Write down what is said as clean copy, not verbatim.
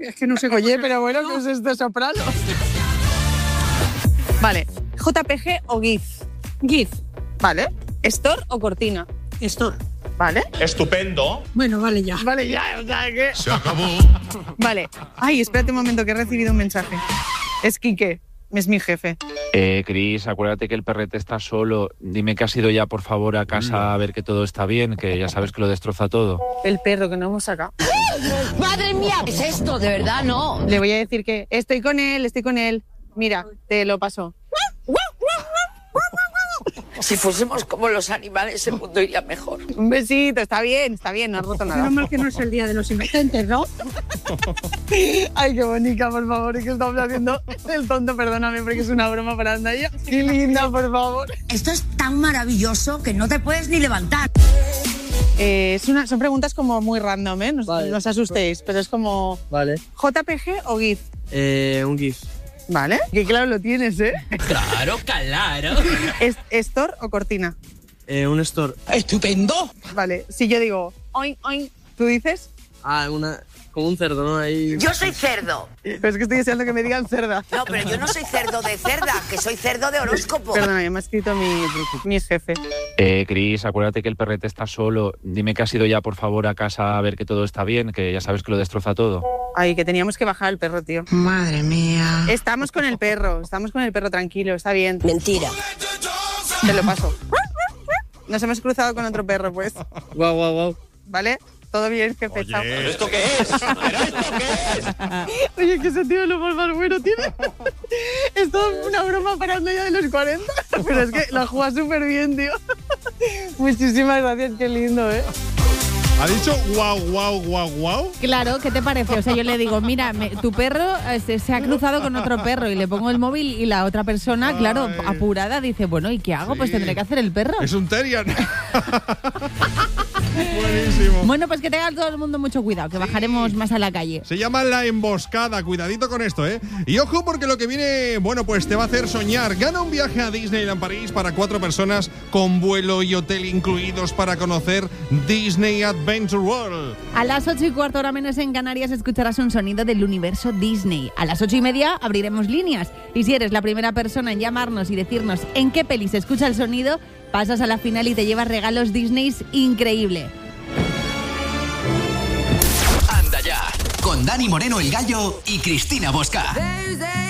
Es que no sé. Oye, pero bueno, ¿qué es esto, soprano? Vale, JPG o GIF. GIF. Vale. Store o cortina. Store. Vale. Estupendo. Bueno, vale ya. Vale, ya, o sea que... Se acabó. Vale. Ay, espérate un momento que he recibido un mensaje. Es Quique, es mi jefe. Cris, acuérdate que el perrete está solo. Dime que has ido ya, por favor, a casa a ver que todo está bien, que ya sabes que lo destroza todo. El perro que no hemos sacado. ¡Madre mía! ¿Qué es esto? De verdad, no. Le voy a decir que estoy con él. Mira, te lo paso. Si fuésemos como los animales, el mundo iría mejor. Un besito, está bien, no has roto nada. Menos mal que no es el día de los inocentes, ¿no? Ay, qué bonita, por favor, es que estamos haciendo el tonto, perdóname, porque es una broma para Andaya. Qué linda, por favor. Esto es tan maravilloso que no te puedes ni levantar. Son preguntas como muy random, ¿eh? No os asustéis, pero es como... Vale. ¿JPG o GIF? Un GIF. Vale, que claro lo tienes, ¿eh? Claro. ¿Store o cortina? Un store. ¡Estupendo! Vale, si yo digo oin, oin, ¿tú dices? Como un cerdo, ¿no? Ahí... Yo soy cerdo. Pero es que estoy deseando que me digan cerda. No, pero yo no soy cerdo de cerda, que soy cerdo de horóscopo. Perdona, me ha escrito mi jefe. Cris, acuérdate que el perrete está solo. Dime que has ido ya, por favor, a casa a ver que todo está bien, que ya sabes que lo destroza todo. Ay, que teníamos que bajar al perro, tío. Madre mía. Estamos con el perro tranquilo, está bien. Mentira. Te lo paso. Nos hemos cruzado con otro perro, pues. Guau. ¿Vale? Todo bien, jefe. Chao. ¿Pero esto qué es? ¿Pero esto qué es? Oye, que ese tío es lo más bueno, tío. Es todo una broma para ya de los 40. Pero es que la juega súper bien, tío. Muchísimas gracias, qué lindo, ¿eh? ¿Ha dicho guau? Claro, ¿qué te parece? O sea, yo le digo, mira, tu perro se ha cruzado con otro perro y le pongo el móvil y la otra persona, claro, apurada, dice, bueno, ¿y qué hago? Sí. Pues tendré que hacer el perro. Es un terrier. Buenísimo. Bueno, pues que tenga todo el mundo mucho cuidado, que bajaremos más a la calle. Se llama La Emboscada, cuidadito con esto, ¿eh? Y ojo porque lo que viene, bueno, pues te va a hacer soñar. Gana un viaje a Disneyland París para 4 personas con vuelo y hotel incluidos para conocer Disney Adventure World. A las 8:15, hora menos en Canarias, escucharás un sonido del universo Disney. A las 8:30 abriremos líneas. Y si eres la primera persona en llamarnos y decirnos en qué peli se escucha el sonido, pasas a la final y te llevas regalos Disney increíble. Anda ya, con Dani Moreno el Gallo y Cristina Bosca.